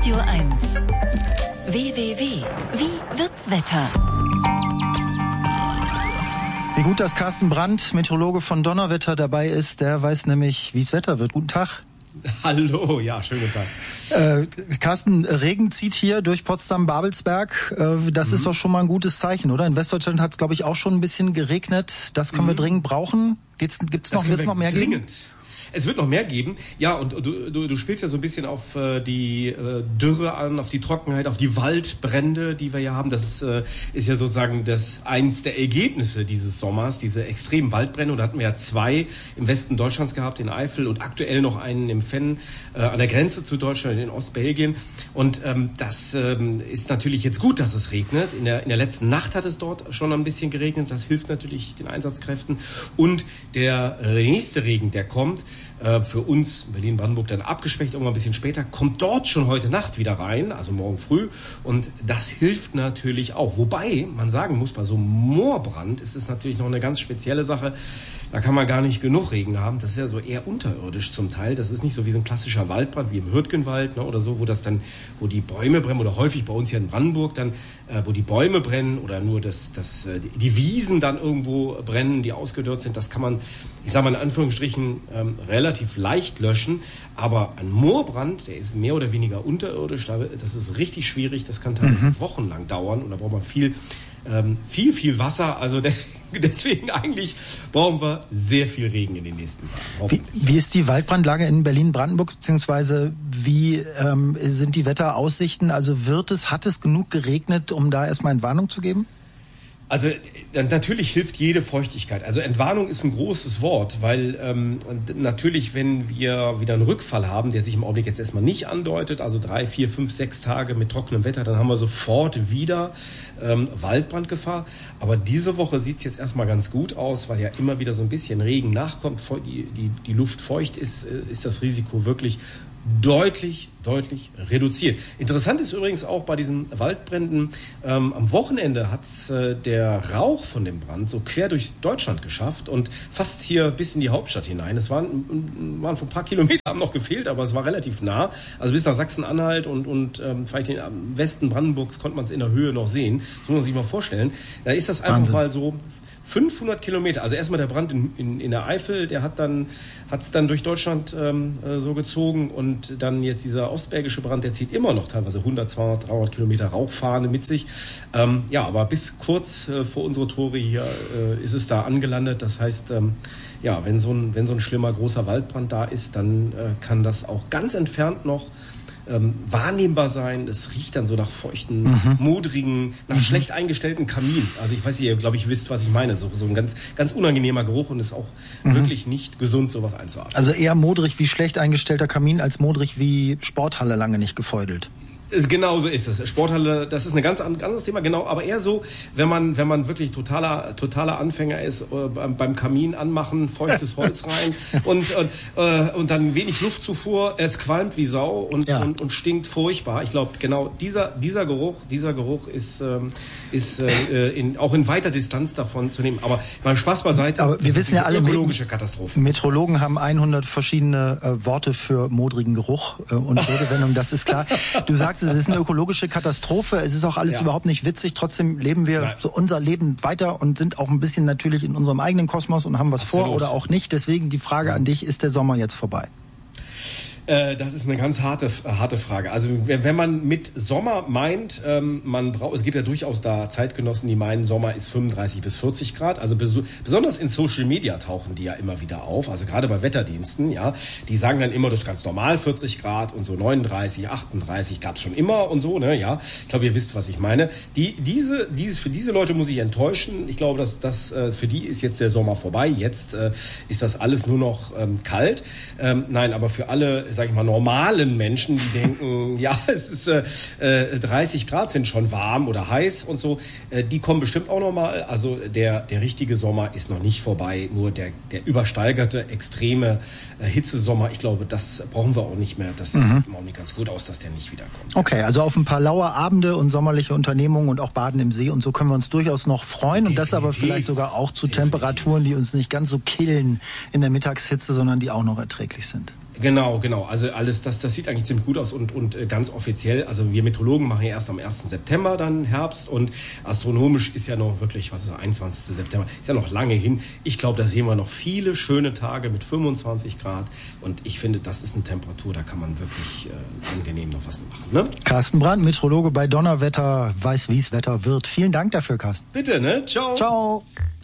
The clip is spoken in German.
Radio 1. www. Wie wird's Wetter? Wie gut, dass Carsten Brandt, Meteorologe von Donnerwetter, dabei ist. Der weiß nämlich, wie es Wetter wird. Guten Tag. Hallo, ja, schönen guten Tag. Carsten, Regen zieht hier durch Potsdam-Babelsberg. Das ist doch schon mal ein gutes Zeichen, oder? In Westdeutschland hat es, glaube ich, auch schon ein bisschen geregnet. Das können wir dringend brauchen. Wird's noch mehr geben? Es wird noch mehr geben. Ja, und du spielst ja so ein bisschen auf die Dürre an, auf die Trockenheit, auf die Waldbrände, die wir ja haben. Das ist ja sozusagen eins der Ergebnisse dieses Sommers, diese extremen Waldbrände. Und da hatten wir ja 2 im Westen Deutschlands gehabt, in Eifel, und aktuell noch einen im Venn an der Grenze zu Deutschland, in Ostbelgien. Und das ist natürlich jetzt gut, dass es regnet. In der letzten Nacht hat es dort schon ein bisschen geregnet. Das hilft natürlich den Einsatzkräften. Und der nächste Regen, der kommt, für uns Berlin-Brandenburg dann abgeschwächt, irgendwann ein bisschen später, kommt dort schon heute Nacht wieder rein, also morgen früh, und das hilft natürlich auch. Wobei man sagen muss, bei so einem Moorbrand ist es natürlich noch eine ganz spezielle Sache, da kann man gar nicht genug Regen haben, das ist ja so eher unterirdisch zum Teil, das ist nicht so wie so ein klassischer Waldbrand wie im Hürtgenwald, ne, oder so, wo die Bäume brennen, oder häufig bei uns hier in Brandenburg dann, wo die Bäume brennen oder nur die Wiesen dann irgendwo brennen, die ausgedörrt sind, das kann man, ich sage mal in Anführungsstrichen, relativ leicht löschen, aber ein Moorbrand, der ist mehr oder weniger unterirdisch, das ist richtig schwierig, das kann teilweise wochenlang dauern und da braucht man viel Wasser, also deswegen eigentlich brauchen wir sehr viel Regen in den nächsten Tagen. Wie ist die Waldbrandlage in Berlin-Brandenburg, beziehungsweise wie sind die Wetteraussichten, also hat es genug geregnet, um da erstmal eine Warnung zu geben? Also natürlich hilft jede Feuchtigkeit. Also Entwarnung ist ein großes Wort, weil natürlich, wenn wir wieder einen Rückfall haben, der sich im Augenblick jetzt erstmal nicht andeutet, also 3, 4, 5, 6 Tage mit trockenem Wetter, dann haben wir sofort wieder Waldbrandgefahr. Aber diese Woche sieht's jetzt erstmal ganz gut aus, weil ja immer wieder so ein bisschen Regen nachkommt, die Luft feucht ist das Risiko wirklich deutlich reduziert. Interessant ist übrigens auch bei diesen Waldbränden, am Wochenende hat's der Rauch von dem Brand so quer durch Deutschland geschafft und fast hier bis in die Hauptstadt hinein. Es waren vor ein paar Kilometern, haben noch gefehlt, aber es war relativ nah. Also bis nach Sachsen-Anhalt und vielleicht im Westen Brandenburgs konnte man es in der Höhe noch sehen. Das muss man sich mal vorstellen. Da ist das einfach mal so 500 Kilometer, also erstmal der Brand in der Eifel, der hat's dann durch Deutschland so gezogen, und dann jetzt dieser ostbergische Brand, der zieht immer noch teilweise 100, 200, 300 Kilometer Rauchfahne mit sich. Aber bis kurz vor unsere Tore hier ist es da angelandet. Das heißt, wenn so ein schlimmer großer Waldbrand da ist, dann kann das auch ganz entfernt noch wahrnehmbar sein. Es riecht dann so nach feuchten, modrigen, nach schlecht eingestellten Kamin. Also ich weiß nicht, ihr, glaube ich, wisst, was ich meine. So ein ganz, ganz unangenehmer Geruch, und ist auch wirklich nicht gesund, sowas einzuatmen. Also eher modrig wie schlecht eingestellter Kamin als modrig wie Sporthalle lange nicht gefeudelt. Genau so ist es. Sporthalle, das ist ein ganz anderes Thema, genau, aber eher so, wenn man wirklich totaler Anfänger ist, beim Kamin anmachen, feuchtes Holz rein und dann wenig Luftzufuhr, es qualmt wie Sau und stinkt furchtbar. Ich glaube, genau dieser Geruch ist auch in weiter Distanz davon zu nehmen. Aber mal Spaß beiseite. Aber wir wissen ja alle, ökologische Katastrophe. Meteorologen haben 100 verschiedene Worte für modrigen Geruch und Redewendung, das ist klar. Du sagst, es ist eine ökologische Katastrophe, es ist auch alles überhaupt nicht witzig, trotzdem leben wir so unser Leben weiter und sind auch ein bisschen natürlich in unserem eigenen Kosmos und haben was vor oder auch nicht. Deswegen die Frage an dich, ist der Sommer jetzt vorbei? Das ist eine ganz harte Frage. Also wenn man mit Sommer meint, es gibt ja durchaus da Zeitgenossen, die meinen, Sommer ist 35 bis 40 Grad. Also besonders in Social Media tauchen die ja immer wieder auf. Also gerade bei Wetterdiensten, ja, die sagen dann immer, das ist ganz normal 40 Grad und so 39, 38 gab's schon immer und so, ne, ja. Ich glaube, ihr wisst, was ich meine. Für diese Leute muss ich enttäuschen. Ich glaube, dass für die ist jetzt der Sommer vorbei. Jetzt ist das alles nur noch kalt. Nein, aber für alle, sag ich mal, normalen Menschen, die denken, ja, es ist 30 Grad sind schon warm oder heiß und so, die kommen bestimmt auch nochmal. Also der richtige Sommer ist noch nicht vorbei, nur der übersteigerte, extreme Hitzesommer, ich glaube, das brauchen wir auch nicht mehr. Das sieht auch nicht ganz gut aus, dass der nicht wiederkommt. Okay, also auf ein paar laue Abende und sommerliche Unternehmungen und auch Baden im See und so können wir uns durchaus noch freuen. Definitiv. Und das aber vielleicht sogar auch zu Temperaturen, die uns nicht ganz so killen in der Mittagshitze, sondern die auch noch erträglich sind. Genau. Also alles, das sieht eigentlich ziemlich gut aus und ganz offiziell. Also wir Meteorologen machen ja erst am 1. September dann Herbst und astronomisch ist ja noch wirklich, 21. September, ist ja noch lange hin. Ich glaube, da sehen wir noch viele schöne Tage mit 25 Grad und ich finde, das ist eine Temperatur, da kann man wirklich angenehm noch was machen. Ne? Carsten Brandt, Meteorologe bei Donnerwetter, weiß, wie es Wetter wird. Vielen Dank dafür, Carsten. Bitte, ne? Ciao. Ciao.